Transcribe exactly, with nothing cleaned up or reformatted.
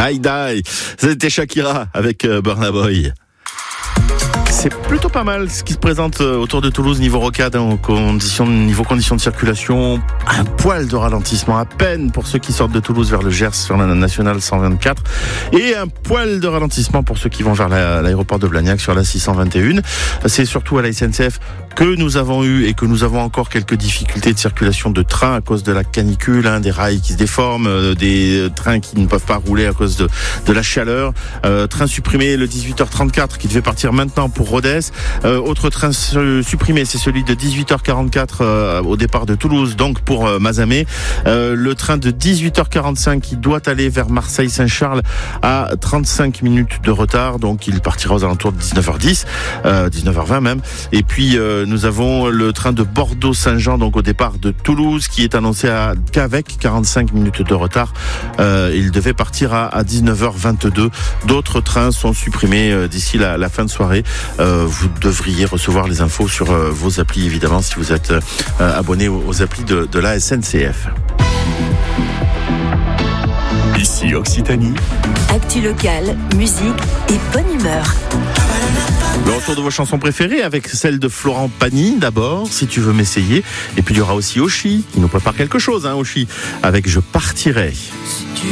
Die Die. C'était Shakira avec euh, Burna Boy. C'est plutôt pas mal ce qui se présente autour de Toulouse niveau rocade, en conditions, niveau conditions de circulation. Un poil de ralentissement à peine pour ceux qui sortent de Toulouse vers le Gers sur la nationale cent vingt-quatre et un poil de ralentissement pour ceux qui vont vers la, l'aéroport de Blagnac sur la six cent vingt et un. C'est surtout à la S N C F que nous avons eu et que nous avons encore quelques difficultés de circulation de trains à cause de la canicule, hein, des rails qui se déforment, euh, des trains qui ne peuvent pas rouler à cause de, de la chaleur. Euh, train supprimé le dix-huit heures trente-quatre qui devait partir maintenant pour Rodez. Euh, autre train supprimé, c'est celui de dix-huit heures quarante-quatre euh, au départ de Toulouse, donc pour euh, Mazamet. Euh, le train de dix-huit heures quarante-cinq qui doit aller vers Marseille-Saint-Charles à trente-cinq minutes de retard, donc il partira aux alentours de dix-neuf heures dix, euh, dix-neuf heures vingt même. Et puis euh, nous avons le train de Bordeaux-Saint-Jean, donc au départ de Toulouse, qui est annoncé à, qu'avec quarante-cinq minutes de retard. Euh, il devait partir à, à dix-neuf heures vingt-deux. D'autres trains sont supprimés euh, d'ici la, la fin de soirée. Euh, vous devriez recevoir les infos sur euh, vos applis, évidemment, si vous êtes euh, abonné aux, aux applis de, de la S N C F. Ici Occitanie. Actu locale, musique et bonne humeur. Le retour de vos chansons préférées avec celle de Florent Pagny d'abord, si tu veux m'essayer. Et puis il y aura aussi Oshi qui nous prépare quelque chose, hein, Oshi, avec Je partirai.